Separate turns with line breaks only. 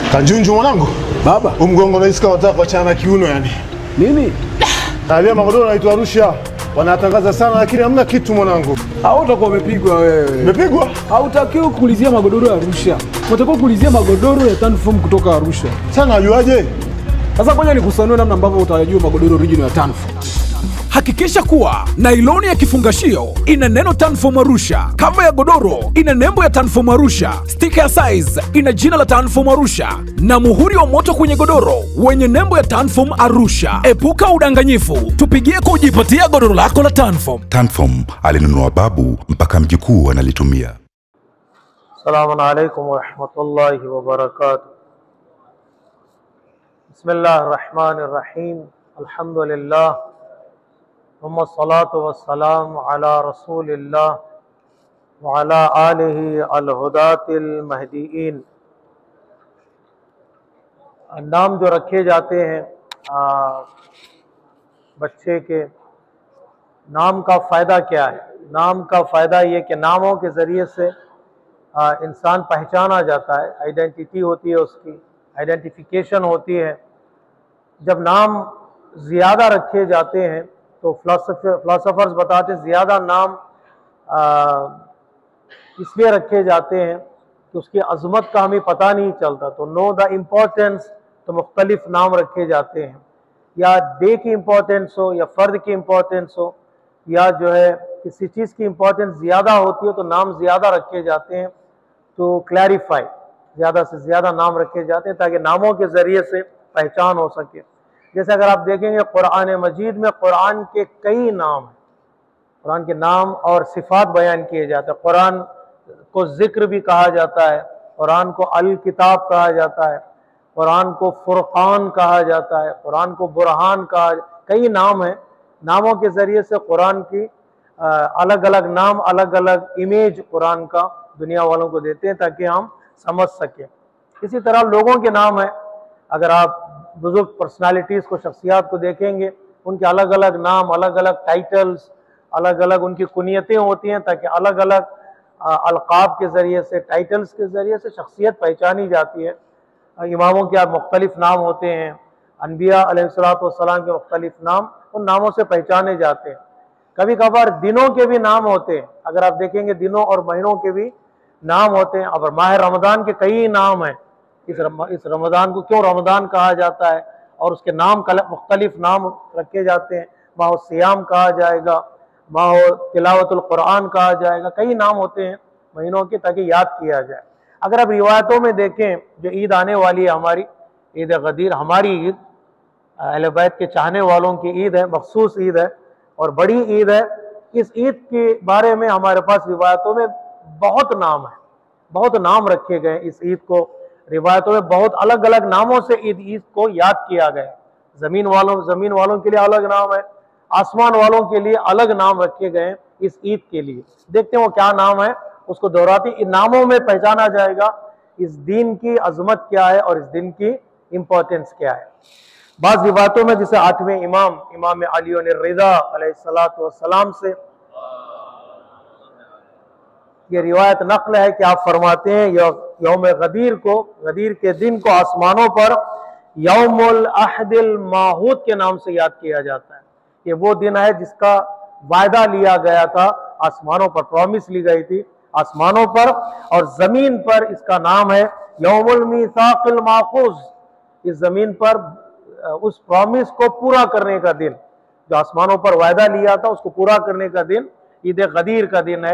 Kanjunju mwanangu.
Baba.
Umgongo naisikia wataka kuachana na kiuno yani.
Nini?
Talia magodoro naitwa Arusha. Wanatangaza sana lakini hamna kitu mwanangu.
Hautakuwa umepigwa wewe.
Umepigwa?
Hautakiwi kuulizia magodoro ya Arusha. Unatakiwa kuulizia magodoro ya Tanform kutoka Arusha.
Sana ajuaje?
Sasa ngoja nikusanue namna ambavyo utajua magodoro original ya Tanform.
Hakikisha kuwa nailoni ya kifungashio ina neno Tanform Arusha, kava ya godoro ina nembo ya Tanform Arusha, stika ya size ina jina la Tanform Arusha na muhuri wa moto kwenye godoro wenye nembo ya Tanform Arusha. Epuka udanganyifu, tupigie kujipatia godoro lako la Tanform.
Tanform alinunua babu mpaka mjukuu analitumia.
Assalamu alaikum wa rahmatullahi wa barakatuh. Bismillahirrahmanirrahim. Alhamdulillah. ثم الصلاة والسلام على رسول الله وعلى آله الهداة المهديين. नाम जो रखे जाते हैं बच्चे के, नाम का फ़ायदा क्या है? नाम का फ़ायदा ये कि नामों के ज़रिए से इंसान पहचाना जाता है, आइडेंटिटी होती है, उसकी आइडेंटिफिकेशन होती है। जब नाम ज़्यादा रखे जाते हैं तो फिलोसोफर्स बताते हैं ज़्यादा नाम इसलिए रखे जाते हैं कि उसकी अज़मत का हमें पता नहीं चलता, तो नो द इम्पोर्टेंस, तो मुख्तलिफ नाम रखे जाते हैं, या डे की इम्पोर्टेंस हो या फ़र्द की इम्पोर्टेंस हो या जो है किसी चीज़ की इम्पोर्टेंस ज़्यादा होती है तो नाम ज़्यादा रखे जाते हैं। तो क्लैरिफाई, ज़्यादा से ज़्यादा नाम रखे जाते हैं ताकि नामों के ज़रिए से पहचान हो सके। जैसे अगर आप देखेंगे कुरान मजीद में कुरान के कई नाम हैं, कुरान के नाम और सिफात बयान किए जाते हैं। कुरान को ज़िक्र भी कहा जाता है, कुरान को अल किताब कहा जाता है, कुरान को फुरक़ान कहा जाता है, कुरान को बुरहान कहा, कई नाम हैं। नामों के ज़रिए से कुरान की अलग अलग नाम, अलग अलग इमेज कुरान का दुनिया वालों को देते हैं ताकि हम समझ सकें। इसी तरह लोगों के नाम हैं, अगर आप बुजुर्ग पर्सनालिटीज़ को, शख्सियात को देखेंगे, उनके अलग अलग नाम, अलग अलग टाइटल्स, अलग अलग उनकी कुनियतें होती हैं ताकि अलग अलग अलक़ाब के ज़रिए से, टाइटल्स के ज़रिए से शख्सियत पहचानी जाती है। इमामों के मुख्तलिफ नाम होते हैं, अनबिया अलैहिस्सलाम के मुख्तलिफ नाम उन नामों से पहचाने जाते हैं। कभी कभार दिनों के भी नाम होते हैं, अगर आप देखेंगे दिनों और महीनों के भी नाम होते हैं। अब माह रमज़ान के कई नाम हैं, इस रमज़ान को क्यों रमज़ान कहा जाता है और उसके नाम मुख्तलिफ नाम रखे जाते हैं। माह सियाम कहा जाएगा, माह तिलावतुल कुरान कहा जाएगा, कई नाम होते हैं महीनों के ताकि याद किया जाए। अगर आप रिवायतों में देखें, जो ईद आने वाली है हमारी, ईद गदीर, हमारी ईद, अहले बैत के चाहने वालों की ईद है, मखसूस ईद है और बड़ी ईद है। इस ईद के बारे में हमारे पास रिवायतों में बहुत नाम है, बहुत नाम रखे गए। इस ईद को रिवायतों में बहुत अलग अलग नामों से ईद को याद किया गया। ज़मीन वालों के लिए अलग नाम है, आसमान वालों के लिए अलग नाम रखे गए इस ईद के लिए। देखते हैं वो क्या नाम है, उसको दोहराते इन नामों में पहचाना जाएगा इस दिन की अजमत क्या है और इस दिन की इम्पोर्टेंस क्या है। बाज़ रिवायतों में जैसे 8वें इमाम अली रिज़ा अलैहिस्सलातु वस्सलाम से ये रिवायत नक़ल है कि आप फरमाते हैं यौम गदीर को, गदीर के दिन को आसमानों पर यौमुल अहदिल माहूद के नाम से याद किया जाता है। ये वो दिन है जिसका वायदा लिया गया था, आसमानों पर प्रॉमिस ली गई थी आसमानों पर, और ज़मीन पर इसका नाम है यौमुल मीसाक़िल माख़ूज़। इस ज़मीन पर उस प्रॉमिस को पूरा करने का दिन, जो आसमानों पर वायदा लिया था उसको पूरा करने का दिन ईद गदीर का दिन है।